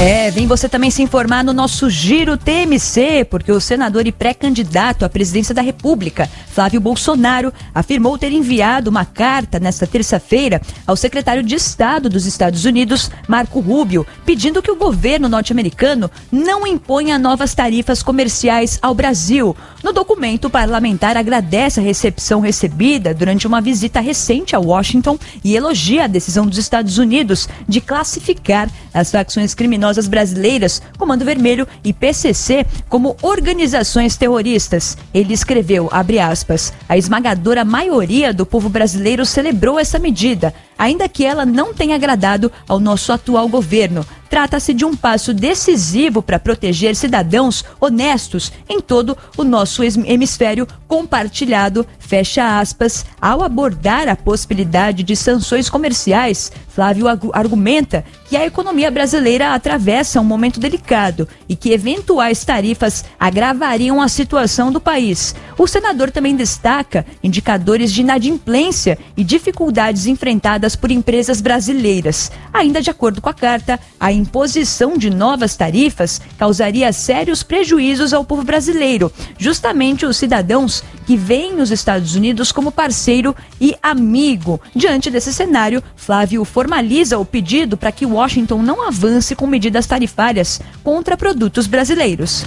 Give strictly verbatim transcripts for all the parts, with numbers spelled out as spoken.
É, vem você também se informar no nosso Giro T M C, porque o senador e pré-candidato à presidência da República, Flávio Bolsonaro, afirmou ter enviado uma carta nesta terça-feira ao secretário de Estado dos Estados Unidos, Marco Rubio, pedindo que o governo norte-americano não imponha novas tarifas comerciais ao Brasil. No documento, o parlamentar agradece a recepção recebida durante uma visita recente a Washington e elogia a decisão dos Estados Unidos de classificar as facções criminosas brasileiras, Comando Vermelho e P C C, como organizações terroristas. Ele escreveu, abre aspas, a esmagadora maioria do povo brasileiro celebrou essa medida, ainda que ela não tenha agradado ao nosso atual governo. Trata-se de um passo decisivo para proteger cidadãos honestos em todo o nosso hemisfério compartilhado, fecha aspas. Ao abordar a possibilidade de sanções comerciais, Flávio argumenta que a economia brasileira atravessa um momento delicado e que eventuais tarifas agravariam a situação do país. O senador também destaca indicadores de inadimplência e dificuldades enfrentadas por empresas brasileiras. Ainda de acordo com a carta, a imposição de novas tarifas causaria sérios prejuízos ao povo brasileiro, justamente os cidadãos que veem os Estados Unidos como parceiro e amigo. Diante desse cenário, Flávio formaliza o pedido para que Washington não avance com medidas tarifárias contra produtos brasileiros.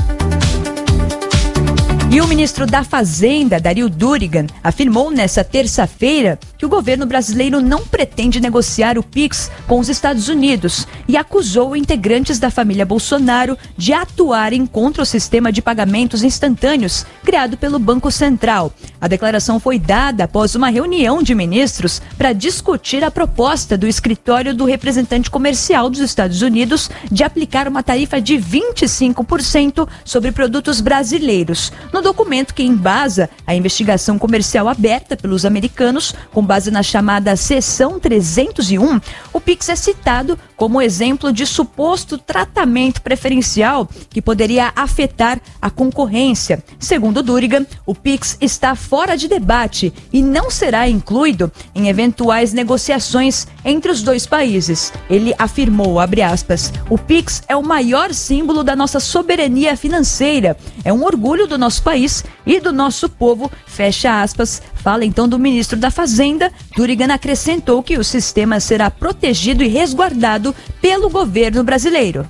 E o ministro da Fazenda, Dario Durigan, afirmou nesta terça-feira que o governo brasileiro não pretende negociar o Pix com os Estados Unidos e acusou integrantes da família Bolsonaro de atuarem contra o sistema de pagamentos instantâneos criado pelo Banco Central. A declaração foi dada após uma reunião de ministros para discutir a proposta do escritório do representante comercial dos Estados Unidos de aplicar uma tarifa de vinte e cinco por cento sobre produtos brasileiros. No documento que embasa a investigação comercial aberta pelos americanos, com base na chamada Seção trezentos e um, o Pix é citado como exemplo de suposto tratamento preferencial que poderia afetar a concorrência. Segundo Durigan, o Pix está fora de debate e não será incluído em eventuais negociações entre os dois países. Ele afirmou, abre aspas, o Pix é o maior símbolo da nossa soberania financeira, é um orgulho do nosso país e do nosso povo, fecha aspas. Fala então do ministro da Fazenda. Durigan acrescentou que o sistema será protegido e resguardado pelo governo brasileiro.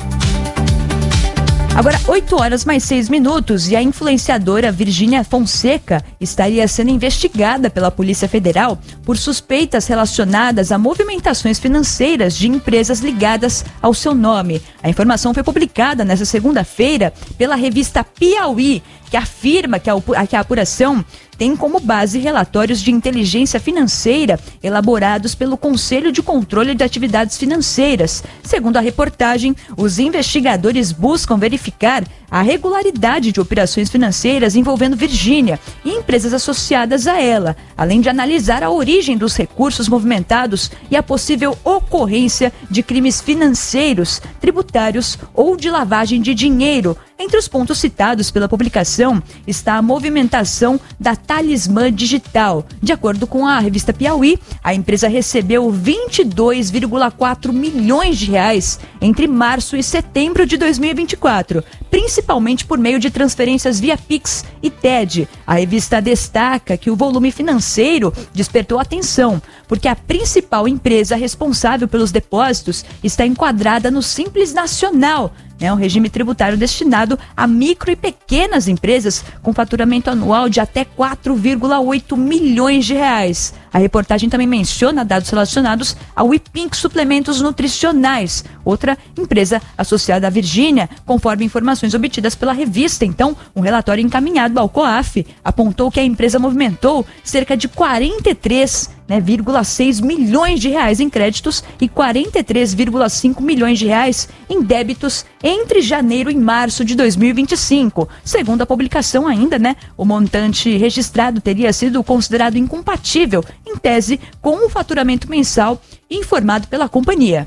Agora, oito horas mais seis minutos e a influenciadora Virgínia Fonseca estaria sendo investigada pela Polícia Federal por suspeitas relacionadas a movimentações financeiras de empresas ligadas ao seu nome. A informação foi publicada nesta segunda-feira pela revista Piauí, que afirma que a, que a apuração tem como base relatórios de inteligência financeira elaborados pelo Conselho de Controle de Atividades Financeiras. Segundo a reportagem, os investigadores buscam verificar a regularidade de operações financeiras envolvendo Virgínia e empresas associadas a ela, além de analisar a origem dos recursos movimentados e a possível ocorrência de crimes financeiros, tributários ou de lavagem de dinheiro. Entre os pontos citados pela publicação está a movimentação da Talismã Digital. De acordo com a revista Piauí, a empresa recebeu vinte e dois vírgula quatro milhões de reais entre março e setembro de dois mil e vinte e quatro, principalmente por meio de transferências via Pix e T E D. A revista destaca que o volume financeiro despertou atenção, porque a principal empresa responsável pelos depósitos está enquadrada no Simples Nacional, é um regime tributário destinado a micro e pequenas empresas com faturamento anual de até quatro vírgula oito milhões de reais. A reportagem também menciona dados relacionados ao Ipink Suplementos Nutricionais, outra empresa associada à Virgínia, conforme informações obtidas pela revista. Então, um relatório encaminhado ao COAF apontou que a empresa movimentou cerca de quarenta e três vírgula seis milhões de reais em créditos e quarenta e três vírgula cinco milhões de reais em débitos entre janeiro e março de dois mil e vinte e cinco. Segundo a publicação ainda, né, o montante registrado teria sido considerado incompatível, em tese, com o faturamento mensal informado pela companhia.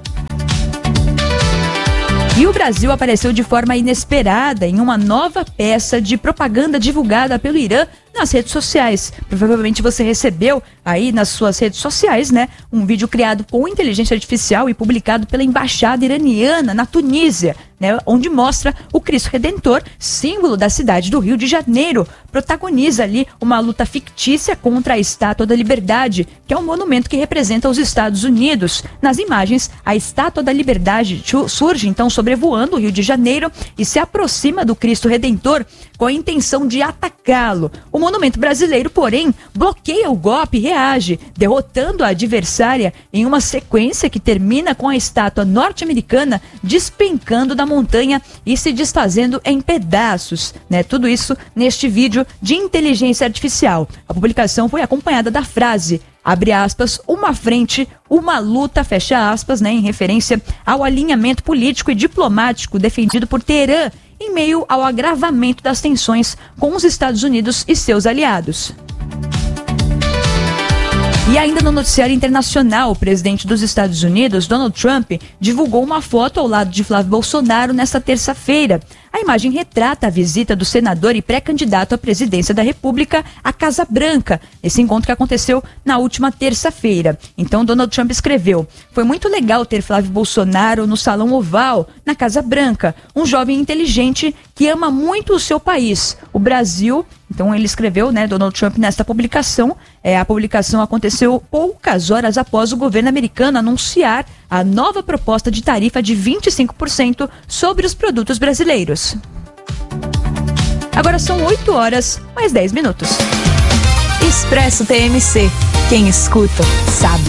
E o Brasil apareceu de forma inesperada em uma nova peça de propaganda divulgada pelo Irã nas redes sociais. Provavelmente você recebeu aí nas suas redes sociais, né, um vídeo criado com inteligência artificial e publicado pela Embaixada Iraniana na Tunísia, né, onde mostra o Cristo Redentor, símbolo da cidade do Rio de Janeiro. Protagoniza ali uma luta fictícia contra a Estátua da Liberdade, que é um monumento que representa os Estados Unidos. Nas imagens, a Estátua da Liberdade surge então sobrevoando o Rio de Janeiro e se aproxima do Cristo Redentor com a intenção de atacá-lo. O monumento brasileiro, porém, bloqueia o golpe e reage, derrotando a adversária em uma sequência que termina com a estátua norte-americana despencando da montanha e se desfazendo em pedaços, né? Tudo isso neste vídeo de inteligência artificial. A publicação foi acompanhada da frase, abre aspas, uma frente, uma luta, fecha aspas, né, em referência ao alinhamento político e diplomático defendido por Teherã em meio ao agravamento das tensões com os Estados Unidos e seus aliados. E ainda no noticiário internacional, o presidente dos Estados Unidos, Donald Trump, divulgou uma foto ao lado de Flávio Bolsonaro nesta terça-feira. A imagem retrata a visita do senador e pré-candidato à presidência da República à Casa Branca, esse encontro que aconteceu na última terça-feira. Então, Donald Trump escreveu, foi muito legal ter Flávio Bolsonaro no Salão Oval, na Casa Branca, um jovem inteligente que ama muito o seu país, o Brasil. Então ele escreveu, né, Donald Trump, nesta publicação. É, a publicação aconteceu poucas horas após o governo americano anunciar a nova proposta de tarifa de vinte e cinco por cento sobre os produtos brasileiros. Agora são oito horas, mais dez minutos. Expresso T M C. Quem escuta, sabe.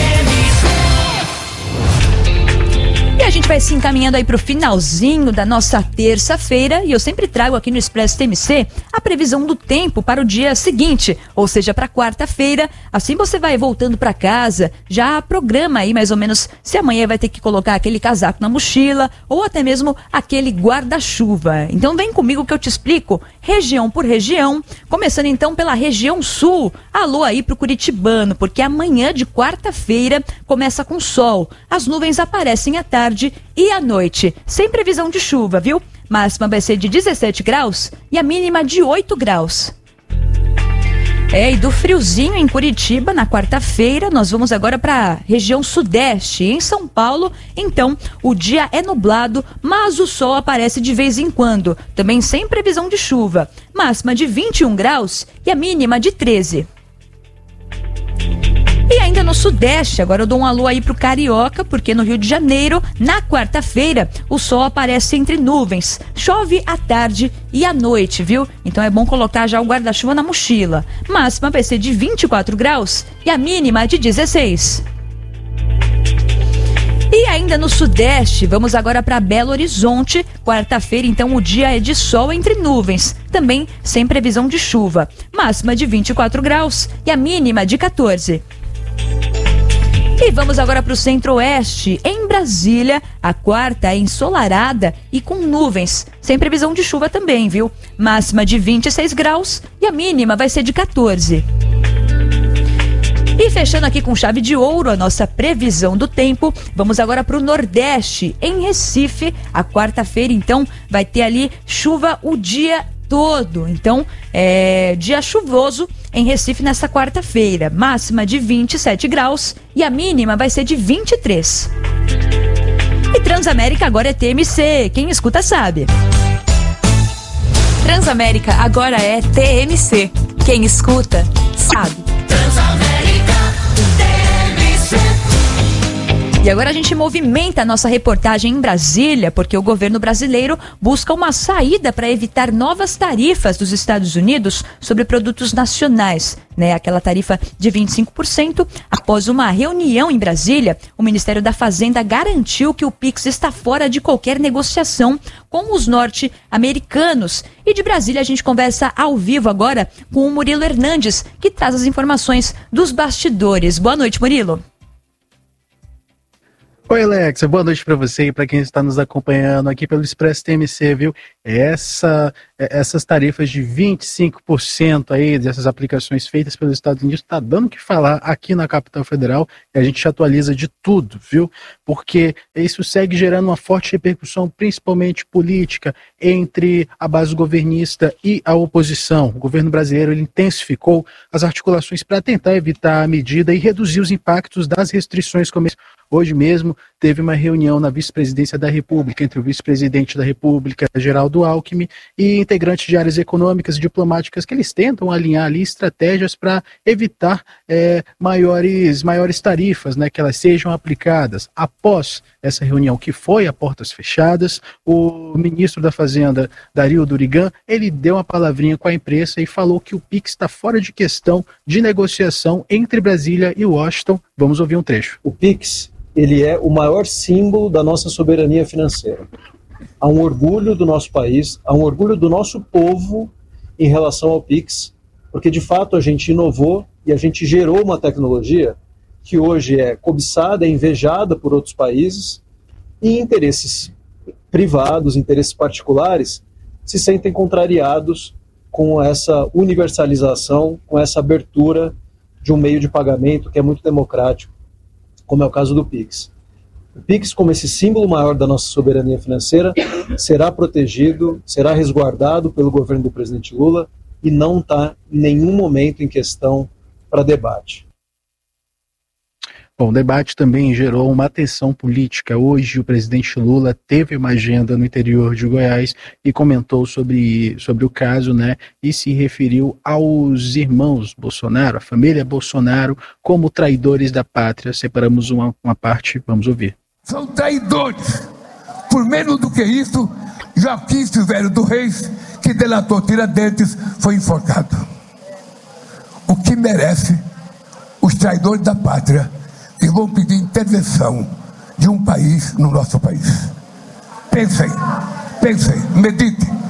E a gente vai se encaminhando aí para o finalzinho da nossa terça-feira e eu sempre trago aqui no Expresso T M C a previsão do tempo para o dia seguinte, ou seja, para quarta-feira. Assim você vai voltando para casa, já programa aí mais ou menos se amanhã vai ter que colocar aquele casaco na mochila ou até mesmo aquele guarda-chuva. Então vem comigo que eu te explico região por região, começando então pela região sul. Alô aí pro curitibano, porque amanhã de quarta-feira começa com sol. As nuvens aparecem à tarde e à noite, sem previsão de chuva, viu? Máxima vai ser de dezessete graus e a mínima de oito graus. É, e do friozinho em Curitiba, na quarta-feira, nós vamos agora para a região sudeste. Em São Paulo, então, o dia é nublado, mas o sol aparece de vez em quando, também sem previsão de chuva. Máxima de vinte e um graus e a mínima de treze. E ainda no sudeste, agora eu dou um alô aí pro Carioca, porque no Rio de Janeiro, na quarta-feira, o sol aparece entre nuvens, chove à tarde e à noite, viu? Então é bom colocar já o guarda-chuva na mochila. Máxima vai ser de vinte e quatro graus e a mínima de dezesseis. E ainda no sudeste, vamos agora para Belo Horizonte. Quarta-feira, então, o dia é de sol entre nuvens, também sem previsão de chuva. Máxima de vinte e quatro graus e a mínima de quatorze. E vamos agora para o centro-oeste. Em Brasília, a quarta é ensolarada e com nuvens, sem previsão de chuva também, viu? Máxima de vinte e seis graus e a mínima vai ser de quatorze. E fechando aqui com chave de ouro a nossa previsão do tempo, vamos agora para o Nordeste. Em Recife, a quarta-feira, então, vai ter ali chuva o dia todo. Então, é dia chuvoso em Recife nesta quarta-feira. Máxima de vinte e sete graus e a mínima vai ser de vinte e três. E Transamérica agora é T M C. Quem escuta sabe. Transamérica agora é T M C. Quem escuta sabe. Transamérica T M C. E agora a gente movimenta a nossa reportagem em Brasília, porque o governo brasileiro busca uma saída para evitar novas tarifas dos Estados Unidos sobre produtos nacionais, né? Aquela tarifa de vinte e cinco por cento. Após uma reunião em Brasília, o Ministério da Fazenda garantiu que o Pix está fora de qualquer negociação com os norte-americanos. E de Brasília a gente conversa ao vivo agora com o Murilo Hernandes, que traz as informações dos bastidores. Boa noite, Murilo. Oi, Alexa, boa noite para você e para quem está nos acompanhando aqui pelo Expresso T M C, viu? Essa, essas tarifas de vinte e cinco por cento aí dessas aplicações feitas pelos Estados Unidos está dando o que falar aqui na capital federal e a gente atualiza de tudo, viu? Porque isso segue gerando uma forte repercussão, principalmente política, entre a base governista e a oposição. O governo brasileiro ele intensificou as articulações para tentar evitar a medida e reduzir os impactos das restrições comerciais. Hoje mesmo teve uma reunião na vice-presidência da República entre o vice-presidente da República, Geraldo Alckmin, e integrantes de áreas econômicas e diplomáticas que eles tentam alinhar ali estratégias para evitar é, maiores, maiores tarifas, né, que elas sejam aplicadas. Após essa reunião que foi a portas fechadas, o ministro da Fazenda, Dario Durigan, ele deu uma palavrinha com a imprensa e falou que o Pix está fora de questão de negociação entre Brasília e Washington. Vamos ouvir um trecho. O Pix, ele é o maior símbolo da nossa soberania financeira. Há um orgulho do nosso país, há um orgulho do nosso povo em relação ao Pix, porque de fato a gente inovou e a gente gerou uma tecnologia que hoje é cobiçada, é invejada por outros países e interesses privados, interesses particulares, se sentem contrariados com essa universalização, com essa abertura de um meio de pagamento que é muito democrático, como é o caso do Pix. O Pix, como esse símbolo maior da nossa soberania financeira, será protegido, será resguardado pelo governo do presidente Lula e não está em nenhum momento em questão para debate. Bom, o debate também gerou uma tensão política. Hoje o presidente Lula teve uma agenda no interior de Goiás e comentou sobre, sobre o caso, né, e se referiu aos irmãos Bolsonaro, a família Bolsonaro, como traidores da pátria. Separamos uma, uma parte, vamos ouvir. São traidores. Por menos do que isso, Joaquim Silvério do Reis, que delatou Tiradentes, foi enforcado. O que merece os traidores da pátria e vão pedir intervenção de um país no nosso país. Pensem, pensem, meditem.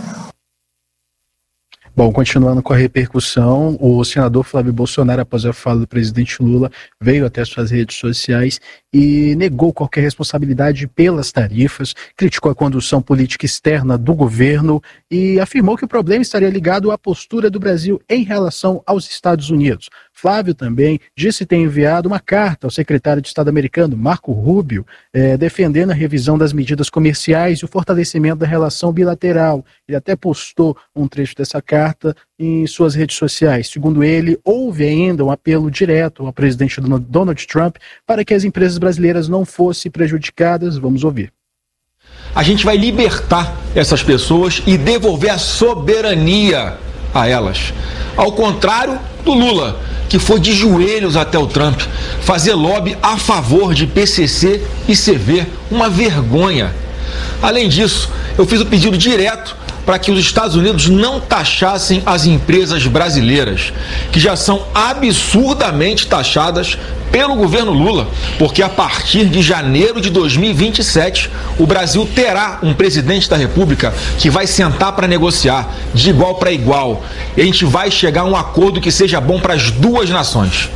Bom, continuando com a repercussão, o senador Flávio Bolsonaro, após a fala do presidente Lula, veio até suas redes sociais e negou qualquer responsabilidade pelas tarifas, criticou a condução política externa do governo e afirmou que o problema estaria ligado à postura do Brasil em relação aos Estados Unidos. Flávio também disse ter enviado uma carta ao secretário de Estado americano, Marco Rubio, eh, defendendo a revisão das medidas comerciais e o fortalecimento da relação bilateral. Ele até postou um trecho dessa carta em suas redes sociais. Segundo ele, houve ainda um apelo direto ao presidente Donald Trump para que as empresas brasileiras não fossem prejudicadas. Vamos ouvir. A gente vai libertar essas pessoas e devolver a soberania a elas. Ao contrário do Lula, que foi de joelhos até o Trump, fazer lobby a favor de P C C e C V, uma vergonha. Além disso, eu fiz o pedido direto para que os Estados Unidos não taxassem as empresas brasileiras, que já são absurdamente taxadas pelo governo Lula, porque a partir de janeiro de dois mil e vinte e sete, o Brasil terá um presidente da República que vai sentar para negociar de igual para igual. E a gente vai chegar a um acordo que seja bom para as duas nações.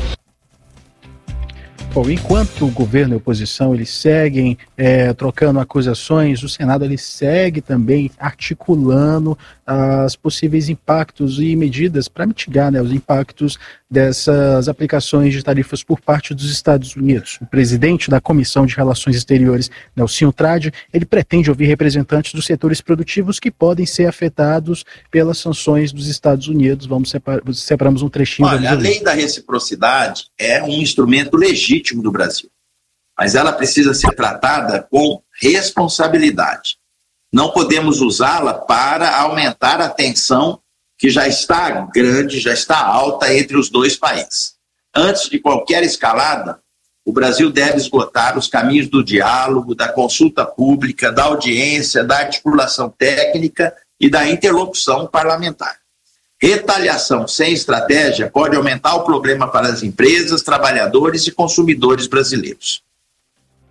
Bom, enquanto o governo e a oposição eles seguem é, trocando acusações, o Senado ele segue também articulando os possíveis impactos e medidas para mitigar, né, os impactos dessas aplicações de tarifas por parte dos Estados Unidos. O presidente da Comissão de Relações Exteriores, Nelsinho Trade, ele pretende ouvir representantes dos setores produtivos que podem ser afetados pelas sanções dos Estados Unidos. Vamos separar, separamos um trechinho. Olha, a lei da reciprocidade é um instrumento legítimo do Brasil, mas ela precisa ser tratada com responsabilidade. Não podemos usá-la para aumentar a tensão que já está grande, já está alta entre os dois países. Antes de qualquer escalada, o Brasil deve esgotar os caminhos do diálogo, da consulta pública, da audiência, da articulação técnica e da interlocução parlamentar. Retaliação sem estratégia pode aumentar o problema para as empresas, trabalhadores e consumidores brasileiros.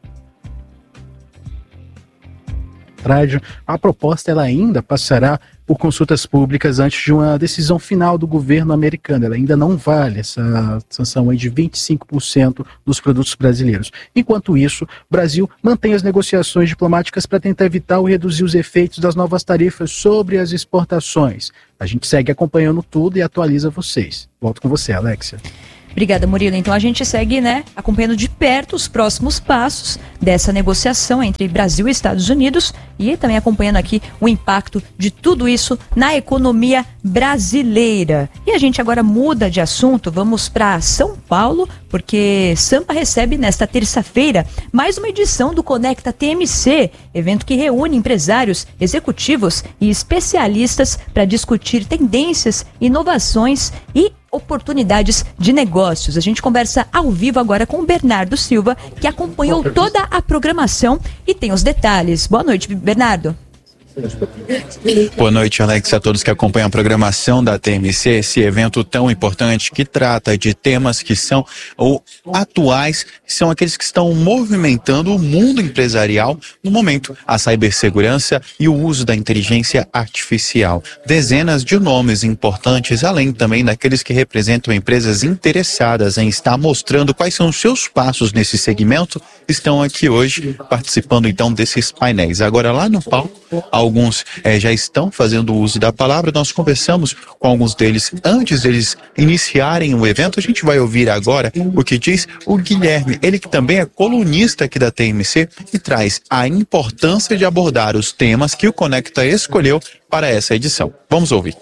A proposta ela ainda passará por consultas públicas antes de uma decisão final do governo americano. Ela ainda não vale essa sanção aí de vinte e cinco por cento dos produtos brasileiros. Enquanto isso, o Brasil mantém as negociações diplomáticas para tentar evitar ou reduzir os efeitos das novas tarifas sobre as exportações. A gente segue acompanhando tudo e atualiza vocês. Volto com você, Alexia. Obrigada, Murilo. Então a gente segue, né, acompanhando de perto os próximos passos dessa negociação entre Brasil e Estados Unidos e também acompanhando aqui o impacto de tudo isso na economia brasileira. E a gente agora muda de assunto, vamos para São Paulo, porque Sampa recebe nesta terça-feira mais uma edição do Conecta T M C, evento que reúne empresários, executivos e especialistas para discutir tendências, inovações e oportunidades de negócios. A gente conversa ao vivo agora com o Bernardo Silva, que acompanhou toda a programação e tem os detalhes. Boa noite, Bernardo. Boa noite, Alex, a todos que acompanham a programação da T M C, esse evento tão importante que trata de temas que são ou atuais, que são aqueles que estão movimentando o mundo empresarial no momento, a cibersegurança e o uso da inteligência artificial. Dezenas de nomes importantes, além também daqueles que representam empresas interessadas em estar mostrando quais são os seus passos nesse segmento, estão aqui hoje participando então desses painéis. Agora lá no palco, alguns eh, já estão fazendo uso da palavra. Nós conversamos com alguns deles antes deles iniciarem o evento. A gente vai ouvir agora o que diz o Guilherme, ele que também é colunista aqui da T M C e traz a importância de abordar os temas que o Conecta escolheu para essa edição. Vamos ouvir.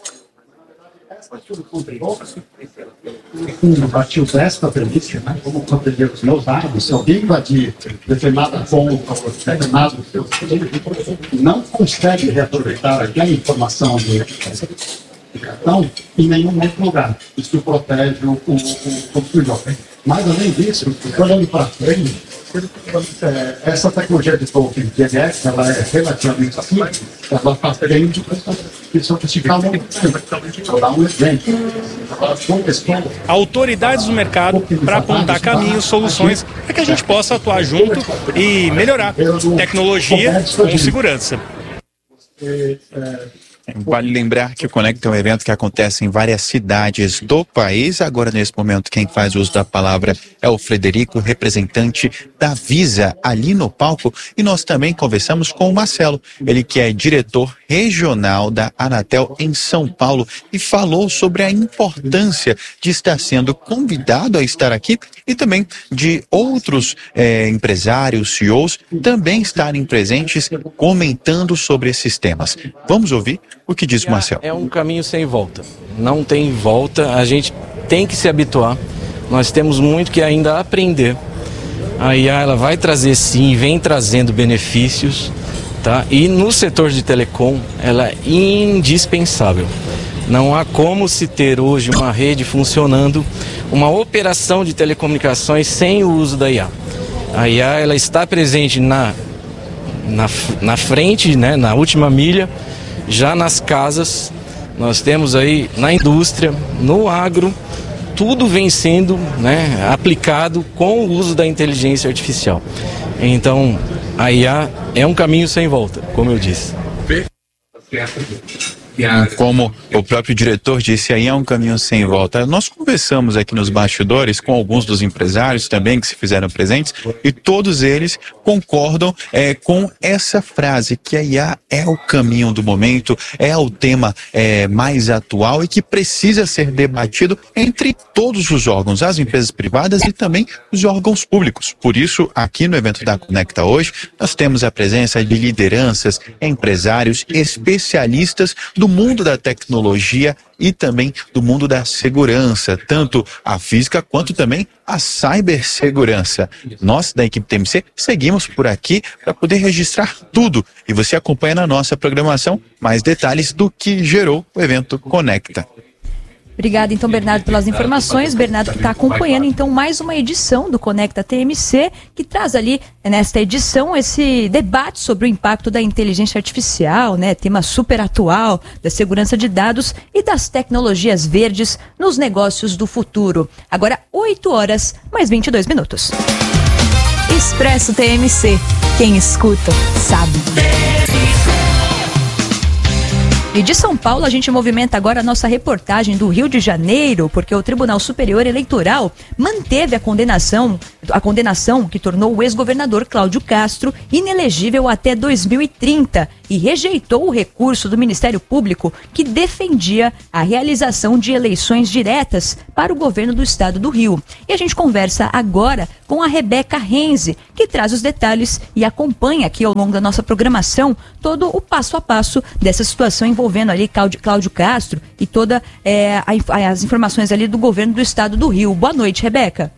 Um artigo desta premissa, né? Como proteger os meus dados, se alguém invadir determinada conta ou determinado não consegue reaproveitar aquela informação do cartão em nenhum outro lugar. Isso protege o, o, o consumidor. Mas, além disso, olhando para frente, essa tecnologia de token D N S, ela é relativamente simples, ela faz frente de sofisticar um Vou dar um exemplo. Autoridades do mercado para apontar caminhos, soluções, para que a gente possa atuar junto e melhorar tecnologia com segurança. Vale lembrar que o Conecta é um evento que acontece em várias cidades do país. Agora, nesse momento, quem faz uso da palavra é o Frederico, representante da Visa, ali no palco. E nós também conversamos com o Marcelo, ele que é diretor regional da Anatel em São Paulo e falou sobre a importância de estar sendo convidado a estar aqui e também de outros é, empresários, C E Os, também estarem presentes comentando sobre esses temas. Vamos ouvir o que diz o Marcelo. É um caminho sem volta, não tem volta, a gente tem que se habituar, nós temos muito que ainda aprender. A I A ela vai trazer sim, vem trazendo benefícios, tá? E no setor de telecom ela é indispensável. Não há como se ter hoje uma rede funcionando, uma operação de telecomunicações sem o uso da I A. A I A ela está presente na, na, na frente, né, na última milha, já nas casas, nós temos aí na indústria, no agro, tudo vem sendo, né, aplicado com o uso da inteligência artificial. Então, a I A é um caminho sem volta, como eu disse. Como o próprio diretor disse, aí é um caminho sem volta. Nós conversamos aqui nos bastidores com alguns dos empresários também que se fizeram presentes e todos eles concordam é, com essa frase, que a I A é o caminho do momento, é o tema é, mais atual e que precisa ser debatido entre todos os órgãos, as empresas privadas e também os órgãos públicos. Por isso, aqui no evento da Conecta hoje, nós temos a presença de lideranças, empresários, especialistas do mundo da tecnologia e também do mundo da segurança, tanto a física quanto também a cibersegurança. Nós, da equipe T M C, seguimos por aqui para poder registrar tudo e você acompanha na nossa programação mais detalhes do que gerou o evento Conecta. Obrigada, então, Bernardo, pelas informações. Bernardo que está acompanhando, então, mais uma edição do Conecta T M C, que traz ali, nesta edição, esse debate sobre o impacto da inteligência artificial, né? Tema super atual, da segurança de dados e das tecnologias verdes nos negócios do futuro. Agora, oito horas, mais vinte e dois minutos. Expresso T M C. Quem escuta, sabe. E de São Paulo a gente movimenta agora a nossa reportagem do Rio de Janeiro, porque o Tribunal Superior Eleitoral manteve a condenação, a condenação que tornou o ex-governador Cláudio Castro inelegível até dois mil e trinta e rejeitou o recurso do Ministério Público que defendia a realização de eleições diretas para o governo do estado do Rio. E a gente conversa agora com a Rebeca Renzi, que traz os detalhes e acompanha aqui ao longo da nossa programação todo o passo a passo dessa situação envolvendo ali Cláudio, Cláudio Castro e todas é, as informações ali do governo do estado do Rio. Boa noite, Rebeca.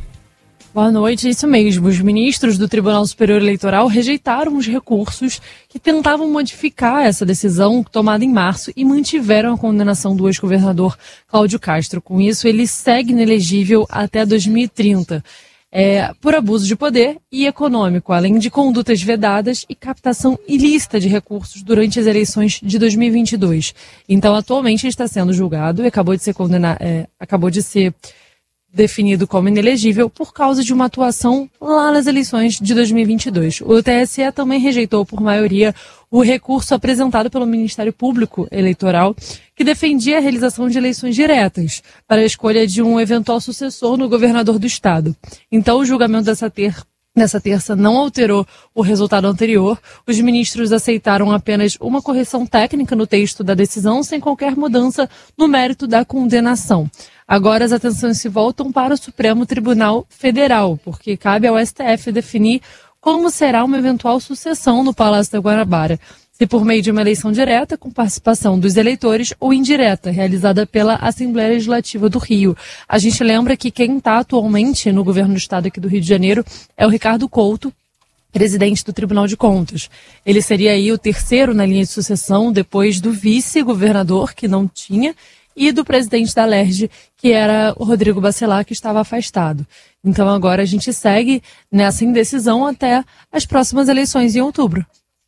Boa noite, isso mesmo. Os ministros do Tribunal Superior Eleitoral rejeitaram os recursos que tentavam modificar essa decisão tomada em março e mantiveram a condenação do ex-governador Cláudio Castro. Com isso, ele segue inelegível até dois mil e trinta. É, por abuso de poder e econômico, além de condutas vedadas e captação ilícita de recursos durante as eleições de dois mil e vinte e dois. Então, atualmente ele está sendo julgado e acabou de ser condenado, é, acabou de ser definido como inelegível por causa de uma atuação lá nas eleições de dois mil e vinte e dois. O T S E também rejeitou por maioria o recurso apresentado pelo Ministério Público Eleitoral, que defendia a realização de eleições diretas para a escolha de um eventual sucessor no governador do estado. Então, o julgamento dessa ter Nessa terça não alterou o resultado anterior. Os ministros aceitaram apenas uma correção técnica no texto da decisão, sem qualquer mudança no mérito da condenação. Agora as atenções se voltam para o Supremo Tribunal Federal, porque cabe ao S T F definir como será uma eventual sucessão no Palácio da Guanabara. Se por meio de uma eleição direta, com participação dos eleitores, ou indireta, realizada pela Assembleia Legislativa do Rio. A gente lembra que quem está atualmente no governo do estado aqui do Rio de Janeiro é o Ricardo Couto, presidente do Tribunal de Contas. Ele seria aí o terceiro na linha de sucessão, depois do vice-governador, que não tinha, e do presidente da Alerj, que era o Rodrigo Bacelar, que estava afastado. Então agora a gente segue nessa indecisão até as próximas eleições em outubro.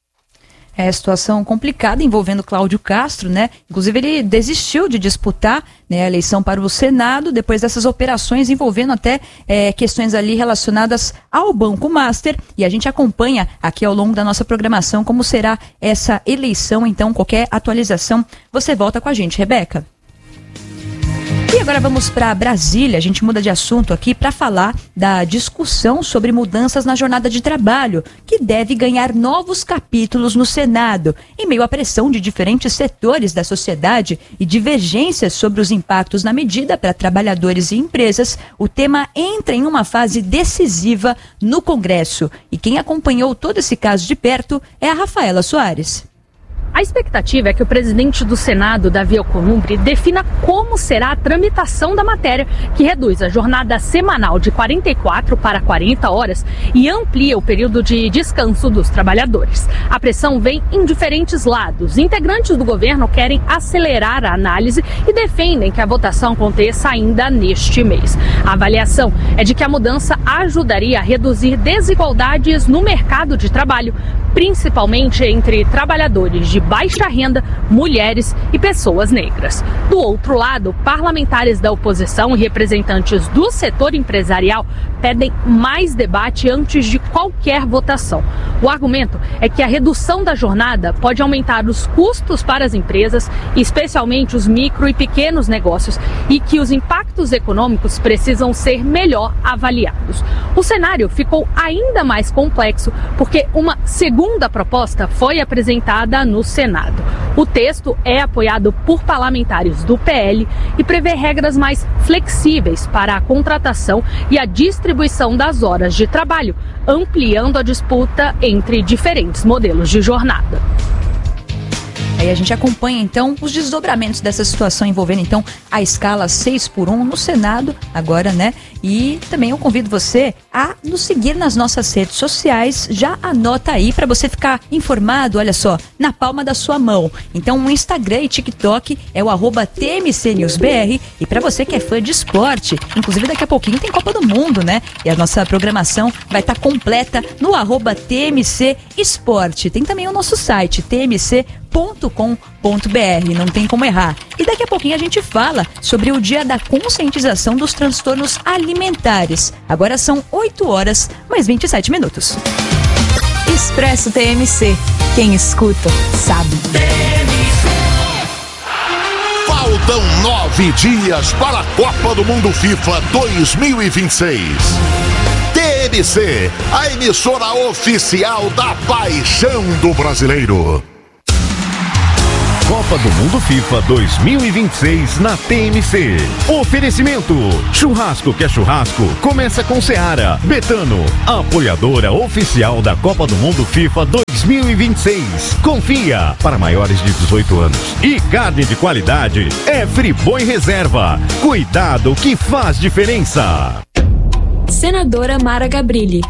É situação complicada envolvendo Cláudio Castro, né? Inclusive ele desistiu de disputar, né, a eleição para o Senado depois dessas operações envolvendo até é, questões ali relacionadas ao Banco Master, e a gente acompanha aqui ao longo da nossa programação como será essa eleição. Então, qualquer atualização, você volta com a gente, Rebeca. E agora vamos para Brasília, a gente muda de assunto aqui para falar da discussão sobre mudanças na jornada de trabalho, que deve ganhar novos capítulos no Senado. Em meio à pressão de diferentes setores da sociedade e divergências sobre os impactos na medida para trabalhadores e empresas, o tema entra em uma fase decisiva no Congresso. E quem acompanhou todo esse caso de perto é a Rafaela Soares. A expectativa é que o presidente do Senado, Davi Alcolumbre, defina como será a tramitação da matéria, que reduz a jornada semanal de quarenta e quatro para quarenta horas e amplia o período de descanso dos trabalhadores. A pressão vem em diferentes lados. Integrantes do governo querem acelerar a análise e defendem que a votação aconteça ainda neste mês. A avaliação é de que a mudança ajudaria a reduzir desigualdades no mercado de trabalho, principalmente entre trabalhadores de baixa renda, mulheres e pessoas negras. Do outro lado, parlamentares da oposição e representantes do setor empresarial pedem mais debate antes de qualquer votação. O argumento é que a redução da jornada pode aumentar os custos para as empresas, especialmente os micro e pequenos negócios, e que os impactos econômicos precisam ser melhor avaliados. O cenário ficou ainda mais complexo porque uma segunda proposta foi apresentada no Senado. O texto é apoiado por parlamentares do P L e prevê regras mais flexíveis para a contratação e a distribuição das horas de trabalho, ampliando a disputa entre diferentes modelos de jornada. Aí a gente acompanha, então, os desdobramentos dessa situação envolvendo, então, a escala seis por um no Senado, agora, né? E também eu convido você a nos seguir nas nossas redes sociais. Já anota aí para você ficar informado, olha só, na palma da sua mão. Então, o Instagram e TikTok é o arroba T M C News B R. E para você que é fã de esporte, inclusive daqui a pouquinho tem Copa do Mundo, né? E a nossa programação vai estar completa no arroba T M C Esporte. Tem também o nosso site, t m c ponto com ponto b r, não tem como errar. E daqui a pouquinho a gente fala sobre o dia da conscientização dos transtornos alimentares. Agora são oito horas, mais vinte e sete minutos. Expresso T M C. Quem escuta, sabe. T M C. Faltam nove dias para a Copa do Mundo FIFA dois mil e vinte e seis. T M C, a emissora oficial da paixão do brasileiro. Copa do Mundo FIFA dois mil e vinte e seis na T M C. Oferecimento: churrasco que é churrasco, começa com Seara. Betano, apoiadora oficial da Copa do Mundo FIFA dois mil e vinte e seis. Confia, para maiores de dezoito anos. E carne de qualidade é Friboi Reserva. Cuidado que faz diferença. Senadora Mara Gabrilli.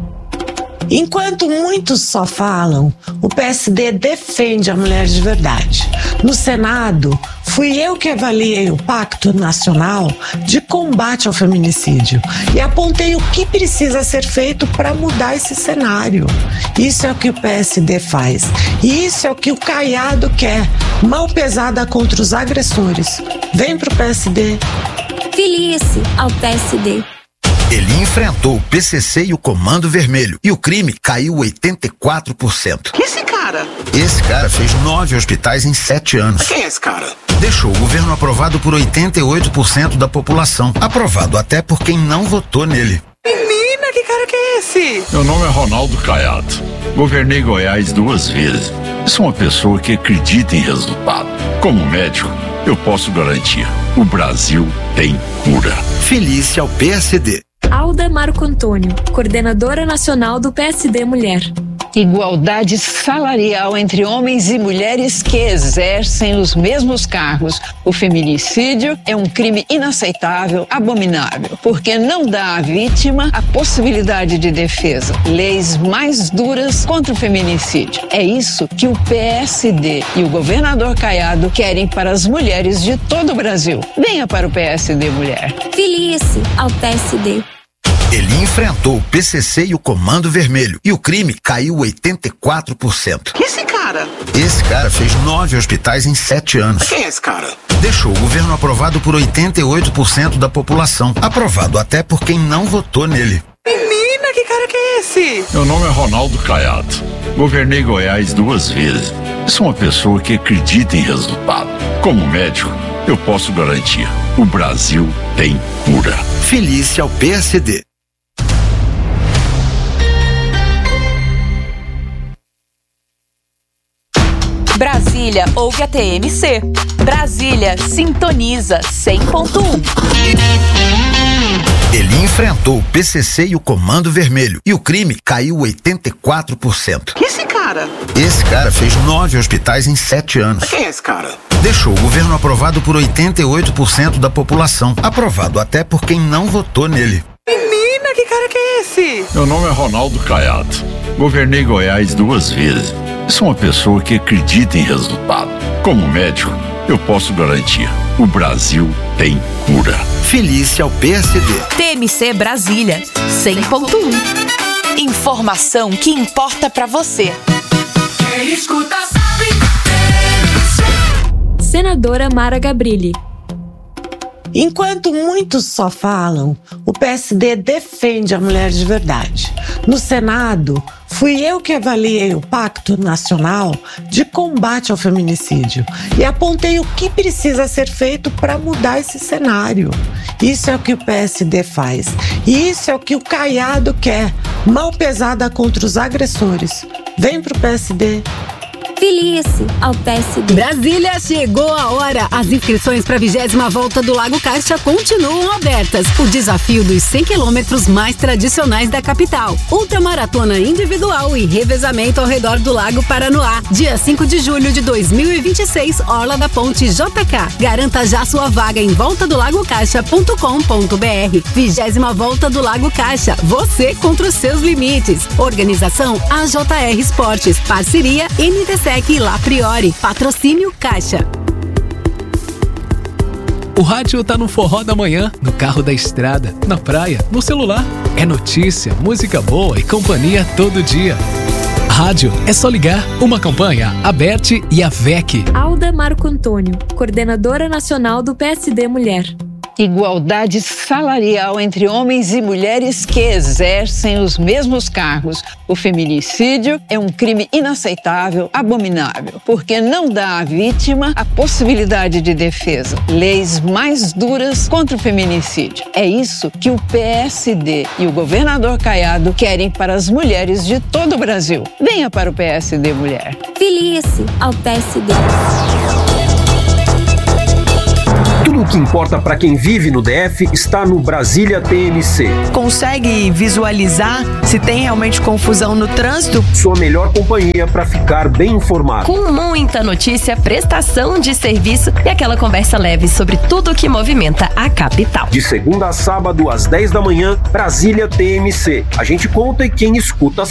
Enquanto muitos só falam, o P S D defende a mulher de verdade. No Senado, fui eu que avaliei o Pacto Nacional de Combate ao Feminicídio e apontei o que precisa ser feito para mudar esse cenário. Isso é o que o P S D faz. E isso é o que o Caiado quer. Mão pesada contra os agressores. Vem pro P S D. Filie-se ao P S D. Ele enfrentou o P C C e o Comando Vermelho e o crime caiu oitenta e quatro por cento. Que esse cara? Esse cara fez nove hospitais em sete anos. Quem é esse cara? Deixou o governo aprovado por oitenta e oito por cento da população. Aprovado até por quem não votou nele. Menina, que cara que é esse? Meu nome é Ronaldo Caiado. Governei Goiás duas vezes. Sou uma pessoa que acredita em resultado. Como médico, eu posso garantir: o Brasil tem cura. Felice ao P S D. Alda Marco Antônio, coordenadora nacional do P S D Mulher. Igualdade salarial entre homens e mulheres que exercem os mesmos cargos. O feminicídio é um crime inaceitável, abominável, porque não dá à vítima a possibilidade de defesa. Leis mais duras contra o feminicídio. É isso que o P S D e o governador Caiado querem para as mulheres de todo o Brasil. Venha para o P S D Mulher. Filie-se ao P S D. Ele enfrentou o P C C e o Comando Vermelho e o crime caiu oitenta e quatro por cento. Que esse cara? Esse cara fez nove hospitais em sete anos. Quem é esse cara? Deixou o governo aprovado por oitenta e oito por cento da população. Aprovado até por quem não votou nele. Menina, que cara que é esse? Meu nome é Ronaldo Caiado. Governei Goiás duas vezes. Sou uma pessoa que acredita em resultado. Como médico, eu posso garantir: o Brasil tem cura. Felice ao P S D. Brasília ouve a T M C. Brasília sintoniza cem ponto um. Ele enfrentou o P C C e o Comando Vermelho e o crime caiu oitenta e quatro por cento. Que esse cara? Esse cara fez nove hospitais em sete anos. Quem é esse cara? Deixou o governo aprovado por oitenta e oito por cento da população. Aprovado até por quem não votou nele. Menina, que cara que é esse? Meu nome é Ronaldo Caiado. Governei Goiás duas vezes. Sou uma pessoa que acredita em resultado. Como médico, eu posso garantir: o Brasil tem cura. Felice ao P S D. T M C Brasília cem ponto um. Informação que importa pra você. Quem escuta sabe. Senadora Mara Gabrilli. Enquanto muitos só falam, o P S D defende a mulher de verdade. No Senado, fui eu que avaliei o Pacto Nacional de Combate ao Feminicídio e apontei o que precisa ser feito para mudar esse cenário. Isso é o que o P S D faz. E isso é o que o Caiado quer. Mão pesada contra os agressores. Vem pro P S D. Filie-se ao P S D. Brasília, chegou a hora. As inscrições para a vigésima volta do Lago Caixa continuam abertas. O desafio dos cem quilômetros mais tradicionais da capital. Ultramaratona individual e revezamento ao redor do Lago Paranoá. Dia cinco de julho de dois mil e vinte e seis, Orla da Ponte J K. Garanta já sua vaga em volta do lago caixa ponto com ponto br. Vigésima volta do Lago Caixa. Você contra os seus limites. Organização A J R Esportes. Parceria N T C e La Priori. Patrocínio Caixa. O rádio tá no forró da manhã, no carro da estrada, na praia, no celular. É notícia, música boa e companhia todo dia. Rádio é só ligar. Uma campanha, a Bert e a V E C. Alda Marco Antônio, coordenadora nacional do P S D Mulher. Igualdade salarial entre homens e mulheres que exercem os mesmos cargos. O feminicídio é um crime inaceitável, abominável, porque não dá à vítima a possibilidade de defesa. Leis mais duras contra o feminicídio. É isso que o P S D e o governador Caiado querem para as mulheres de todo o Brasil. Venha para o P S D Mulher. Filie-se ao P S D. Tudo o que importa para quem vive no D F está no Brasília T M C. Consegue visualizar se tem realmente confusão no trânsito? Sua melhor companhia para ficar bem informado. Com muita notícia, prestação de serviço e aquela conversa leve sobre tudo o que movimenta a capital. De segunda a sábado, às dez da manhã, Brasília T M C. A gente conta e quem escuta